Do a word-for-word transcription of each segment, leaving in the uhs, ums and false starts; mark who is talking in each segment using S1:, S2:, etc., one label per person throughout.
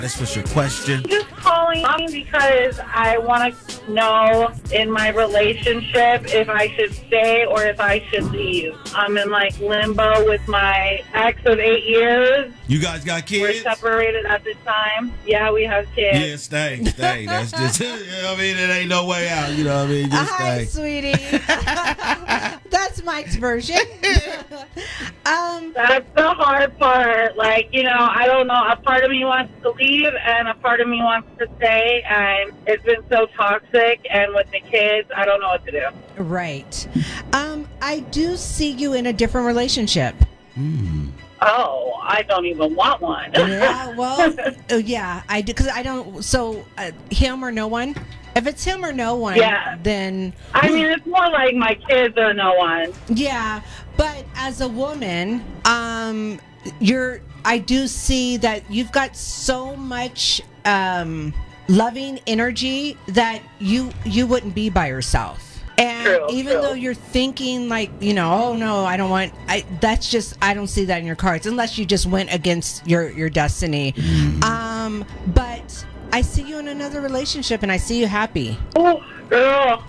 S1: This was your question.
S2: I'm just calling because I want to know in my relationship if I should stay or if I should leave. I'm in like limbo with my ex of eight years.
S1: You guys got kids?
S2: We're separated at this time. Yeah, we have kids.
S1: Yeah, stay, stay. That's just, you know what I mean? It ain't no way out. You know what I mean? Just
S3: Hi,
S1: stay.
S3: sweetie. That's Mike's version. um,
S2: That's the hard part. Like, you know, I don't know. A part of me wants to leave and a part of me wants to stay. And it's been so toxic. And with the kids, I don't know what to do.
S3: right. Um, I do see you in a different relationship.
S1: Mm.
S2: Oh, I don't even want one.
S3: Yeah, well, uh, yeah, I do because I don't. So, uh, him or no one. If it's him or no one,
S2: Yeah.
S3: then
S2: I mean, it's more like my kids or no one.
S3: yeah. But as a woman, um, you're. I do see that you've got so much um, loving energy that you you wouldn't be by yourself. And
S2: True,
S3: even
S2: true.
S3: though you're thinking like, you know, oh no, I don't want, I, that's just, I don't see that in your cards unless you just went against your, your destiny. Um, but I see you in another relationship and I see you happy.
S2: Oh, girl.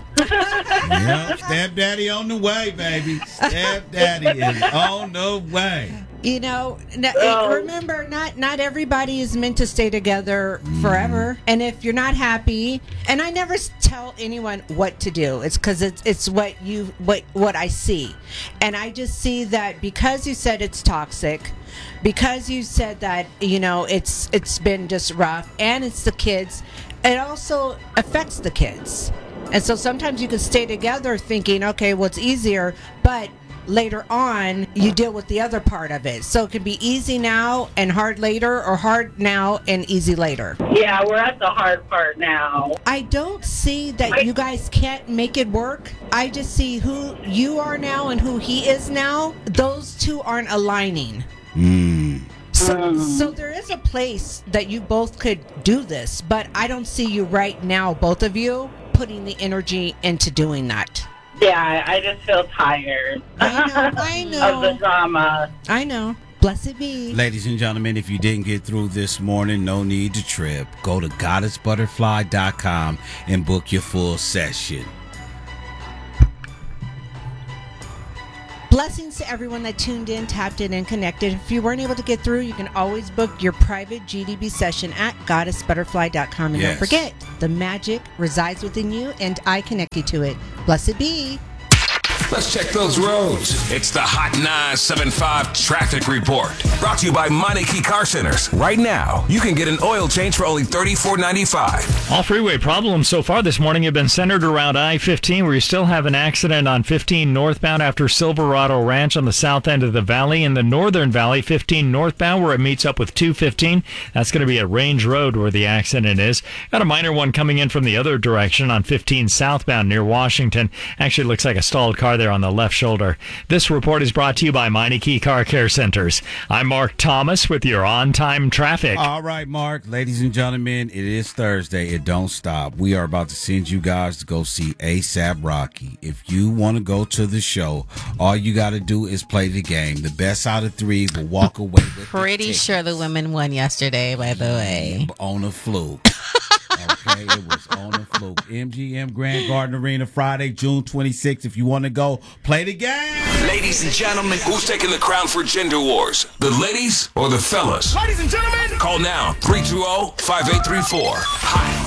S1: Yep, stepdaddy on the way, baby. Stepdaddy is on the way.
S3: You know, n-
S2: Oh.
S3: remember, not not everybody is meant to stay together forever. And if you're not happy, and I never s- tell anyone what to do. It's because it's it's what you what what I see, and I just see that because you said it's toxic, because you said that you know it's it's been just rough, and it's the kids. It also affects the kids, and so sometimes you can stay together thinking, okay, well it's easier, but later on you deal with the other part of it, so it can be easy now and hard later, or hard now and easy later.
S2: Yeah, we're at the hard part now.
S3: I don't see that you guys can't make it work. I just see who you are now and who he is now. Those two aren't aligning.
S1: Mm.
S3: So, so there is a place that you both could do this, but I don't see you right now, both of you, putting the energy into doing that.
S2: Yeah, I just feel tired.
S3: I know, I know.
S2: Of the drama.
S3: I know. Blessed be.
S1: Ladies and gentlemen, if you didn't get through this morning, no need to trip. Go to goddess butterfly dot com and book your full session.
S3: Blessings to everyone that tuned in, tapped in, and connected. If you weren't able to get through, you can always book your private G D B session at goddess butterfly dot com. And
S1: Yes.
S3: don't forget, the magic resides within you, and I connect you to it. Blessed be.
S4: Let's check those roads. It's the Hot nine seven five Traffic Report. Brought to you by Meineke Car Centers. Right now, you can get an oil change for only thirty-four ninety-five.
S5: All freeway problems so far this morning have been centered around I fifteen, where you still have an accident on fifteen northbound after Silverado Ranch on the south end of the valley. In the northern valley, fifteen northbound, where it meets up with two fifteen. That's going to be at Range Road where the accident is. Got a minor one coming in from the other direction on fifteen southbound near Washington. Actually looks like a stalled car there on the left shoulder. This report is brought to you by Meineke Car Care Centers. I'm Mark Thomas with your on-time traffic.
S1: All right, Mark. Ladies and gentlemen, it is Thursday. It don't stop. We are about to send you guys to go see ASAP Rocky. If you want to go to the show, all you got to do is play the game. The best out of three will walk away with
S6: Pretty
S1: the
S6: sure the women won yesterday, by the way.
S1: on a fluke. Okay, it was on a fluke. M G M Grand Garden Arena, Friday, June twenty-sixth. If you want to go, play the game.
S4: Ladies and gentlemen, who's taking the crown for Gender Wars? The ladies or the fellas? Ladies and gentlemen, call now three two zero, five eight three four. Hot